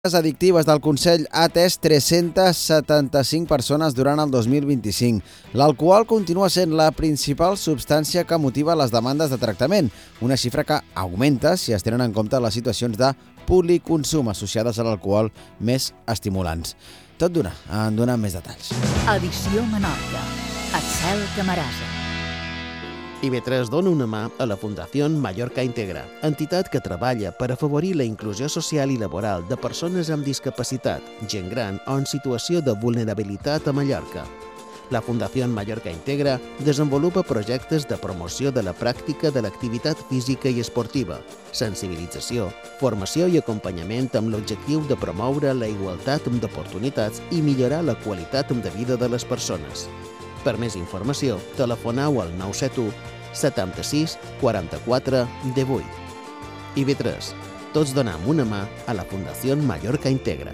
Les addictives del Consell ha atès 375 persones durant el 2025. L'alcohol continua sent la principal substància que motiva les demandes de tractament, una xifra que augmenta si es tenen en compte les situacions de policonsum associades a l'alcohol més estimulants. Tot d'una, en donem més detalls. Edició Menorca. Axel Camarasa. IB3 dona una mà a la Fundació Mallorca Integra, entitat que treballa per afavorir la inclusió social i laboral de persones amb discapacitat, gent gran o en situació de vulnerabilitat a Mallorca. La Fundació Mallorca Integra desenvolupa projectes de promoció de la pràctica de l'activitat física i esportiva, sensibilització, formació i acompanyament amb l'objectiu de promoure la igualtat d'oportunitats i millorar la qualitat de vida de les persones. Per més informació, telefoneu al 971 76 44 18. IB3. Tots donem una mà a la Fundació Mallorca Integra.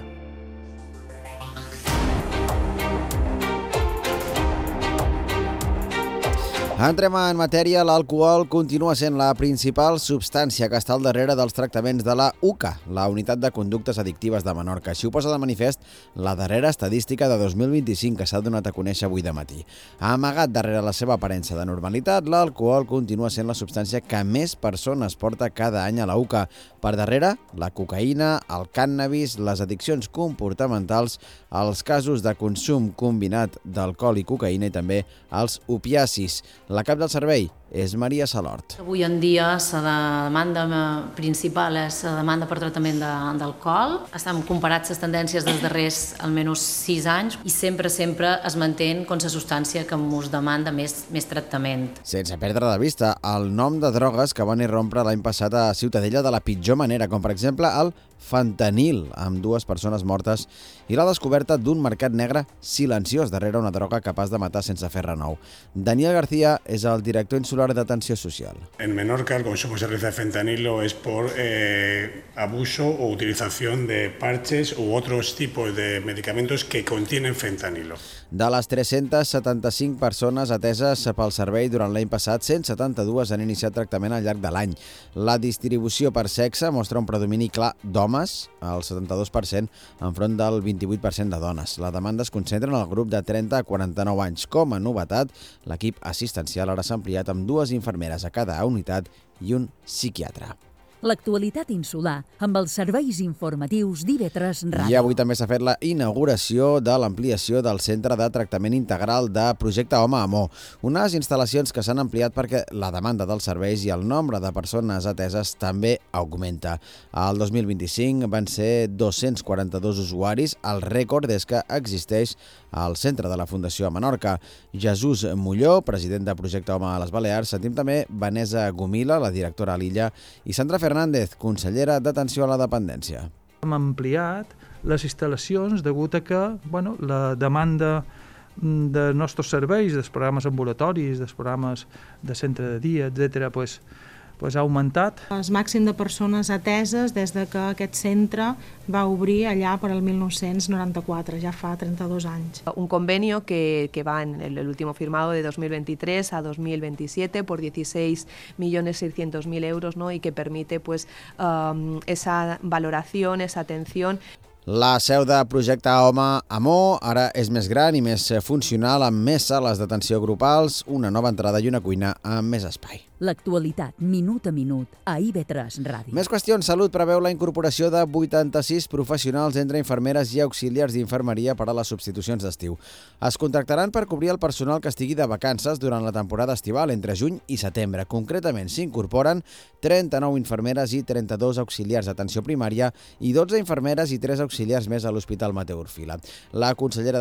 Entrem en matèria. L'alcohol continua sent la principal substància que està al darrere dels tractaments de la UCA, la Unitat de Conductes Addictives de Menorca. Així ho posa de manifest la darrera estadística de 2025 que s'ha donat a conèixer avui de matí. Amagat darrere la seva aparença de normalitat, l'alcohol continua sent la substància que més persones porta cada any a la UCA. Per darrere, la cocaïna, el cànnabis, les addiccions comportamentals, els casos de consum combinat d'alcohol i cocaïna i també els opiacis. La cap del servei és Maria Salort. Avui en dia la demanda principal és la demanda per tractament d'alcohol. Estan comparats les tendències dels darrers almenys 6 anys i sempre es manté com la substància que ens demanda més tractament. Sense perdre de vista el nom de drogues que van irrompre l'any passat a Ciutadella de la pitjor manera, com per exemple el fentanil, amb 2 persones mortes, i la descoberta d'un mercat negre silenciós darrere una droga capaç de matar sense fer renou. Daniel García és el director insular d'Atenció Social. En Menorca el consumo se realiza de fentanilo es por abuso o utilización de parches u otros tipos de medicamentos que contienen fentanilo. De les 375 persones ateses pel servei durant l'any passat, 172 han iniciat tractament al llarg de l'any. La distribució per sexe mostra un predomini clar d'homes, el 72%, enfront del 28% de dones. La demanda es concentra en el grup de 30 a 49 anys. Com a novetat, l'equip assistencial ara s'ha ampliat amb 2 infermeres a cada unitat i un psiquiatre. L'actualitat insular amb els serveis informatius d'IB3 Ràdio. I avui també s'ha fet la inauguració de l'ampliació del Centre de Tractament Integral de Projecte Home Amor. Unes instal·lacions que s'han ampliat perquè la demanda dels serveis i el nombre de persones ateses també augmenta. El 2025 van ser 242 usuaris, el rècord des que existeix al centre de la Fundació a Menorca. Jesús Molló, president de Projecte Home a les Balears, sentim també Vanessa Gomila, la directora a l'illa, i Sandra Fernández, consellera d'Atenció a la Dependència. Hem ampliat les instal·lacions degut a que la demanda dels nostres serveis, dels programes ambulatoris, dels programes de centre de dia, etc., ha augmentat. El màxim de persones ateses des de que aquest centre va obrir allà per el 1994, ja fa 32 anys. Un convenio que va en el último firmado de 2023 a 2027 por 16.600.000 euros, ¿no? Y que permite esa valoración, esa atención. La seu de Projecte Home Amor ara és més gran i més funcional, amb més sales d'atenció grupals, una nova entrada i una cuina amb més espai. L'actualitat, minut a minut, a IB3 Ràdio. Més qüestions. Salut preveu la incorporació de 86 professionals entre infermeres i auxiliars d'infermeria per a les substitucions d'estiu. Es contractaran per cobrir el personal que estigui de vacances durant la temporada estival entre juny i setembre. Concretament, s'incorporen 39 infermeres i 32 auxiliars d'atenció primària i 12 infermeres i 3 auxiliars més a l'Hospital Mateu Orfila. La Conselleria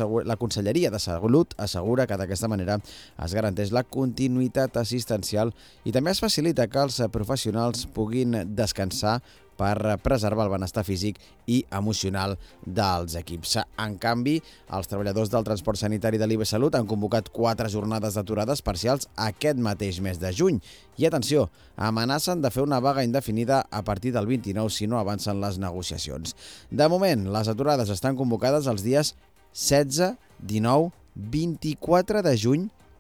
de Salut assegura que d'aquesta manera es garanteix la continuïtat assistencial i també es facilita que els professionals puguin descansar per preservar el benestar físic i emocional dels equips. En canvi, els treballadors del transport sanitari de l'IB Salut han convocat 4 jornades d'aturades parcials aquest mateix mes de juny. I atenció, amenacen de fer una vaga indefinida a partir del 29 si no avancen les negociacions. De moment, les aturades estan convocades els dies 16, 19, 24 de juny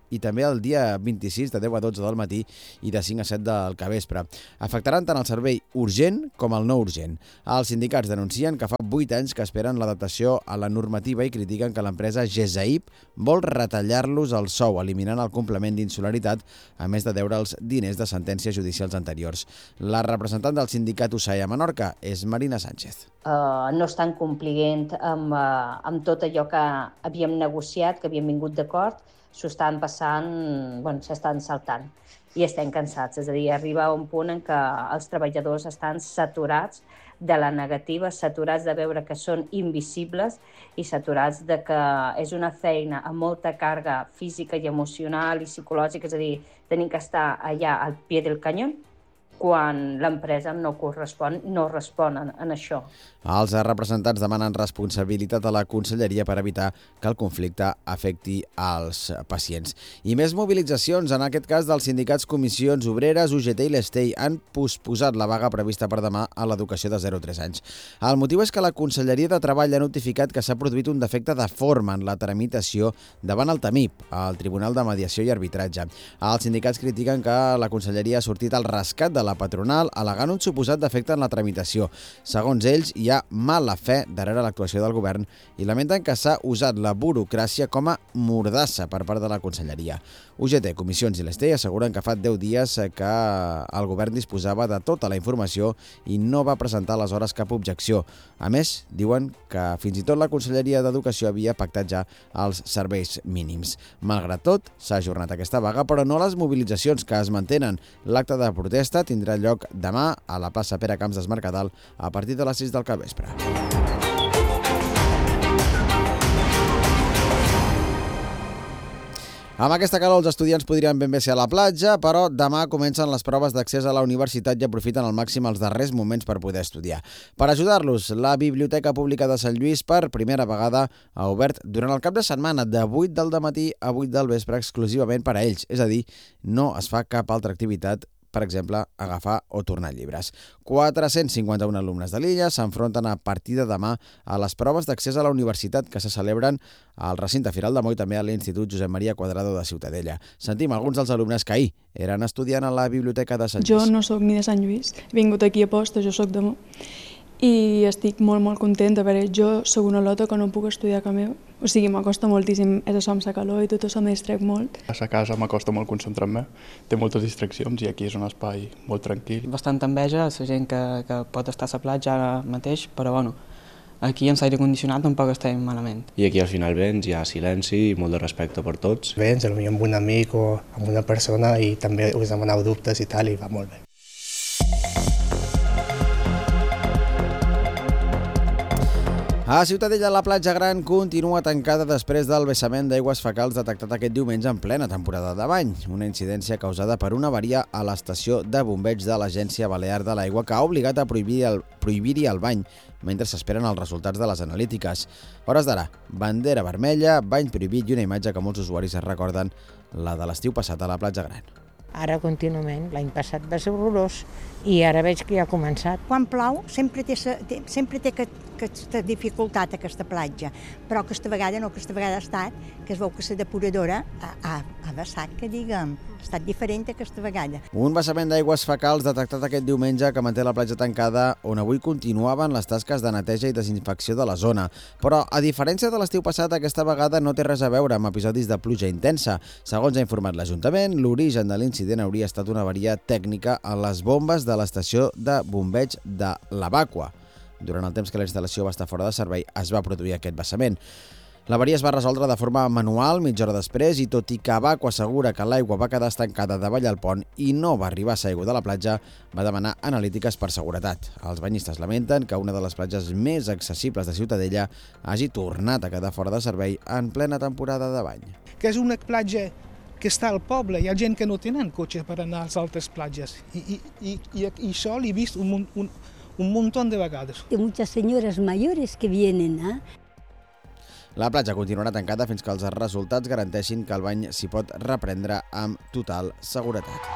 i també el dia 26 de 10 a 12 del matí i de 5 a 7 del capvespre. Afectaran tant el servei urgent com el no urgent. Els sindicats denuncien que fa 8 anys que esperen l'adaptació a la normativa i critiquen que l'empresa GESAIP vol retallar-los el sou, eliminant el complement d'insolidaritat, a més de deure'ls diners de sentències judicials anteriors. La representant del sindicat USAE a Menorca és Marina Sánchez. No estan complint amb tot allò que havíem negociat, que havíem vingut d'acord, s'ho estan passant, s'estan saltant i estem cansats. És a dir, arriba un punt en què els treballadors estan saturats de la negativa, saturats de veure que són invisibles i saturats de que és una feina amb molta càrrega física i emocional i psicològica, és a dir, tenim que estar allà al pie del canyó quan l'empresa no respon en això. Els representants demanen responsabilitat a la Conselleria per evitar que el conflicte afecti els pacients. I més mobilitzacions, en aquest cas dels sindicats Comissions Obreres, UGT i l'Estei, han posposat la vaga prevista per demà a l'educació de 0 a 3 anys. El motiu és que la Conselleria de Treball ha notificat que s'ha produït un defecte de forma en la tramitació davant el TAMIP, el Tribunal de Mediació i Arbitratge. Els sindicats critiquen que la Conselleria ha sortit al rescat de la patronal al·legant un suposat defecte en la tramitació. Segons ells, hi ha mala fe darrere l'actuació del govern i lamenten que s'ha usat la burocràcia com a mordassa per part de la Conselleria. UGT, Comissions i l'Estei asseguren que fa 10 dies que el govern disposava de tota la informació i no va presentar aleshores cap objecció. A més, diuen que fins i tot la Conselleria d'Educació havia pactat ja els serveis mínims. Malgrat tot, s'ha ajornat aquesta vaga, però no les mobilitzacions que es mantenen. L'acte de protesta tindrà lloc demà a la plaça Pere Camps d'Es Mercadal a partir de les 6 del capvespre. Amb aquesta calor els estudiants podrien ben bé ser a la platja, però demà comencen les proves d'accés a la universitat i aprofiten al màxim els darrers moments per poder estudiar. Per ajudar-los, la Biblioteca Pública de Sant Lluís per primera vegada ha obert durant el cap de setmana de 8 del matí a 8 del vespre exclusivament per a ells, és a dir, no es fa cap altra activitat, per exemple, agafar o tornar llibres. 451 alumnes de l'illa s'enfronten a partir de demà a les proves d'accés a la universitat que se celebren al recinte Firal de Moll, també a l'Institut Josep Maria Cuadrado de Ciutadella. Sentim alguns dels alumnes que ahir eren estudiant a la Biblioteca de Sant Lluís. Jo no soc ni de Sant Lluís, he vingut aquí a posta, jo soc de Moll. I estic molt contenta, perquè jo soc una lota que no puc estudiar a casa meva. O sigui, m'acosta moltíssim, és això amb la calor i tot això me distrec molt. A la casa m'acosta molt concentrar-me, té moltes distraccions i aquí és un espai molt tranquil. Bastanta enveja a la gent que pot estar a la platja ara mateix, però bueno, aquí amb l'aire condicionat tampoc estem malament. I aquí al final vens, hi ha silenci i molt de respecte per tots. Vens, potser amb un amic o amb una persona i també us demaneu dubtes i tal, i va molt bé. A Ciutadella, la platja Gran continua tancada després del vessament d'aigües fecals detectat aquest diumenge en plena temporada de bany. Una incidència causada per una avaria a l'estació de bombeig de l'Agència Balear de l'Aigua que ha obligat a prohibir-hi el bany mentre s'esperen els resultats de les analítiques. Hores d'ara, bandera vermella, bany prohibit i una imatge que molts usuaris es recorden, la de l'estiu passat a la platja Gran. Ara contínuament, l'any passat va ser horrorós i ara veig que ja ha començat. Quan plou sempre té aquesta dificultat aquesta platja, però aquesta vegada ha estat, que es veu que la depuradora ha vessat, que diguem, ha estat diferent aquesta vegada. Un vessament d'aigües fecals detectat aquest diumenge que manté la platja tancada, on avui continuaven les tasques de neteja i desinfecció de la zona. Però, a diferència de l'estiu passat, aquesta vegada no té res a veure amb episodis de pluja intensa. Segons ha informat l'Ajuntament, l'origen de l'incident hauria estat una avaria tècnica a les bombes de l'estació de bombeig de l'Abaqua. Durant el temps que la instal·lació va estar fora de servei, es va produir aquest vessament. L'avaria es va resoldre de forma manual mitja hora després i tot i que Abaqua assegura que l'aigua va quedar estancada davall del pont i no va arribar a l'aigua de la platja, va demanar analítiques per seguretat. Els banyistes lamenten que una de les platges més accessibles de Ciutadella hagi tornat a quedar fora de servei en plena temporada de bany. Que és una platja que està al poble, hi ha gent que no tenen cotxe per anar a les altres platges i això l'he vist un montón de vegades. Hay muchas señoras mayores que vienen, ¿eh? La platja continuarà tancada fins que els resultats garanteixin que el bany s'hi pot reprendre amb total seguretat.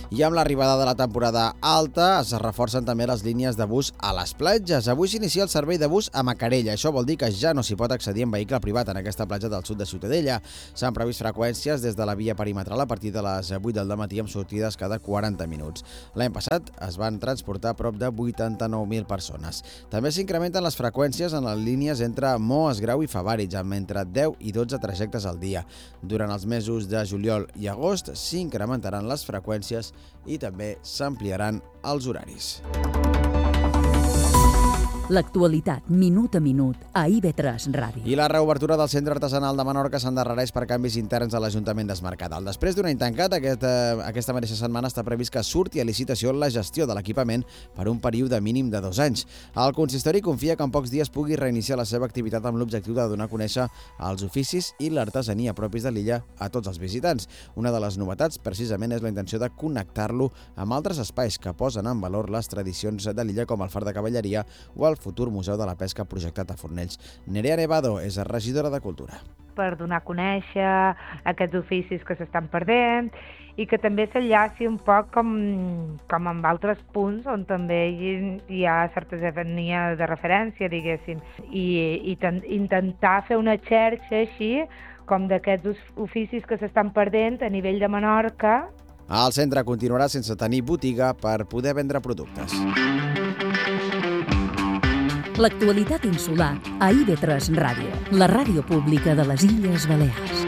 I amb l'arribada de la temporada alta es reforcen també les línies de bus a les platges. Avui s'inicia el servei de bus a Macarella. Això vol dir que ja no s'hi pot accedir en vehicle privat en aquesta platja del sud de Ciutadella. S'han previst freqüències des de la via perimetral a partir de les 8 del dematí amb sortides cada 40 minuts. L'any passat es van transportar prop de 89.000 persones. També s'incrementen les freqüències en les línies entre Moes Grau i Favarig, amb entre 10 i 12 trajectes al dia. Durant els mesos de juliol i agost s'incrementaran les freqüències i també s'ampliaran els horaris. L'actualitat, minut a minut, a IB3 Ràdio. I la reobertura del Centre Artesanal de Menorca s'endarrereix per canvis interns a l'Ajuntament d'Es Mercadal. Després d'un any tancat, aquesta mateixa setmana està previst que surti a licitació la gestió de l'equipament per un període mínim de 2 anys. El consistori confia que en pocs dies pugui reiniciar la seva activitat amb l'objectiu de donar a conèixer els oficis i l'artesania propis de l'illa a tots els visitants. Una de les novetats, precisament, és la intenció de connectar-lo amb altres espais que posen en valor les tradicions de l'illa, com el Far de Cavalleria o el futur Museu de la Pesca projectat a Fornells. Nerea Nevado és regidora de Cultura. Per donar a conèixer aquests oficis que s'estan perdent i que també s'enllaci un poc com amb altres punts on també hi ha certa artesania de referència, diguéssim, i intentar fer una xarxa així com d'aquests oficis que s'estan perdent a nivell de Menorca. El centre continuarà sense tenir botiga per poder vendre productes. L'actualitat insular a IB3 Ràdio, la ràdio pública de les Illes Balears.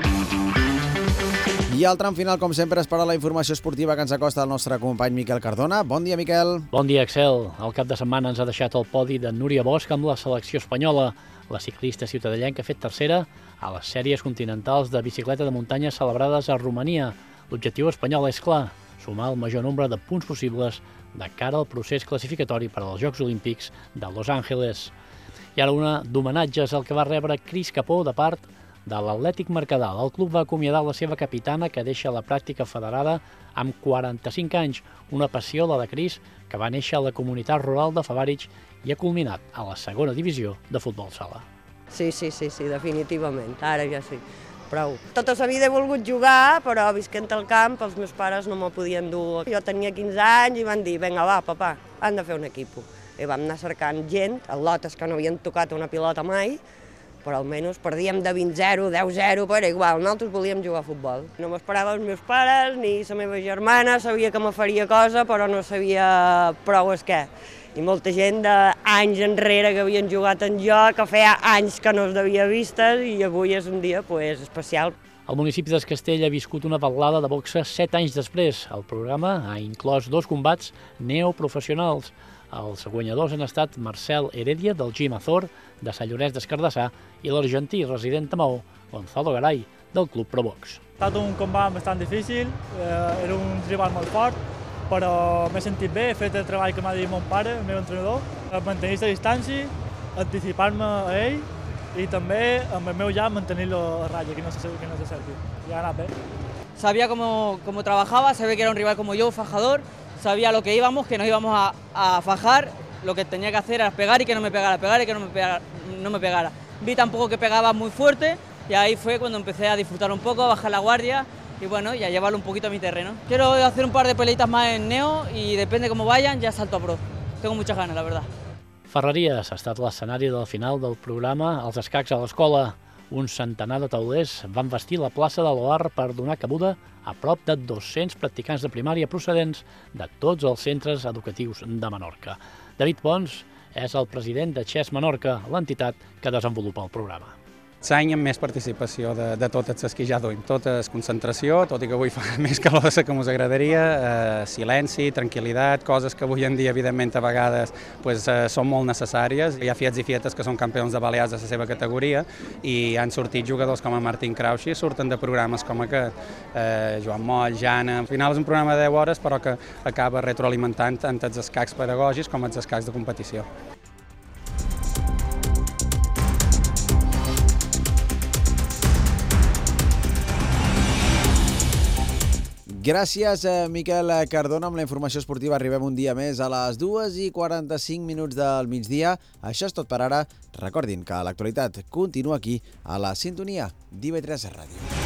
I al tram final, com sempre, és per a la informació esportiva que ens acosta el nostre company Miquel Cardona. Bon dia, Miquel. Bon dia, Axel. El cap de setmana ens ha deixat el podi de Núria Bosch amb la selecció espanyola. La ciclista ciutadellenca ha fet tercera a les sèries continentals de bicicleta de muntanya celebrades a Romania. L'objectiu espanyol és clar, sumar el major nombre de punts possibles de cara al procés classificatori per als Jocs Olímpics de Los Angeles. I ara una d'homenatges al que va rebre Cris Capó de part de l'Atlètic Mercadal. El club va acomiadar la seva capitana, que deixa la pràctica federada amb 45 anys, una passió, la de Cris, que va néixer a la comunitat rural de Favarig i ha culminat a la segona divisió de futbol sala. Sí, definitivament, ara ja sí. Prou. Tota la vida he volgut jugar, però visquent al camp els meus pares no me'l podien dur. Jo tenia 15 anys i van dir, vinga va, papà, han de fer un equip. I vam anar cercant gent, atletes que no havien tocat una pilota mai, però almenys perdíem de 20-0, 10-0, però era igual, nosaltres volíem jugar a futbol. No m'esperava els meus pares ni la meva germana, sabia que me faria cosa, però no sabia prou és què. I molta gent d'anys enrere que havien jugat en jo, que feia anys que no es devia vistes i avui és un dia especial. El municipi d'Escastell ha viscut una balada de boxa 7 anys després. El programa ha inclòs 2 combats neoprofessionals. Els guanyadors han estat Marcel Heredia, del Gym Azor, de Sant Llorenç d'Escardassà, i l'argentí resident a Maó, Gonzalo Garay, del Club Probox. Ha estat un combat bastant difícil, era un rival molt fort, però m'he sentit bé, he fet el treball que m'ha dit mon pare, el meu entrenador, mantenir la distància, anticipar-me a ell i també amb el meu llamp mantenir-lo a ratlla, que no s'acerqui. Ja ha anat bé. Sabía cómo trabajaba, sabía que era un rival como yo, fajador, sabía lo que íbamos, que nos íbamos a fajar, lo que tenía que hacer era pegar y que no me pegara, pegar y que no me pegara. Vi tampoco que pegaba muy fuerte y ahí fue cuando empecé a disfrutar un poco, a bajar la guardia y bueno, y a llevarlo un poquito a mi terreno. Quiero hacer un par de peleitas más en Neo y depende cómo vayan, ya salto a Pro. Tengo muchas ganas, la verdad. Ferreries ha estat l'escenari del final del programa Els escacs a l'escola. Un centenar de taulers van vestir la plaça de l'Oar per donar cabuda a prop de 200 practicants de primària procedents de tots els centres educatius de Menorca. David Pons és el president de Chess Menorca, l'entitat que desenvolupa el programa. L'any amb més participació de totes les que ja duim. Tot és concentració, tot i que avui fa més calor de la que ens agradaria, silenci, tranquil·litat, coses que avui en dia, evidentment, a vegades són molt necessàries. Hi ha fiets i fietes que són campions de Balears de la seva categoria i han sortit jugadors com a Martín Krausch, surten de programes com aquest, Joan Moll, Jana. Al final és un programa de 10 hores, però que acaba retroalimentant tant els escacs pedagògics com els escacs de competició. Gràcies, Miquel Cardona. Amb la informació esportiva arribem un dia més a les 2:45 del migdia. Això és tot per ara. Recordin que l'actualitat continua aquí, a la sintonia d'IB3 Ràdio.